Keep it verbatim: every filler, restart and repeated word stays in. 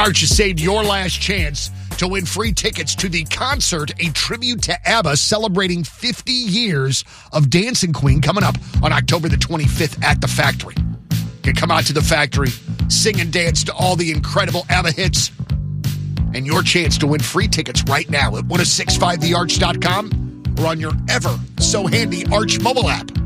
Arch has saved your last chance to win free tickets to the concert, a tribute to ABBA celebrating fifty years of Dancing Queen, coming up on October the twenty-fifth at the Factory. You can come out to the Factory, sing and dance to all the incredible ABBA hits, and your chance to win free tickets right now at ten sixty-five the arch dot com or on your ever so handy Arch mobile app.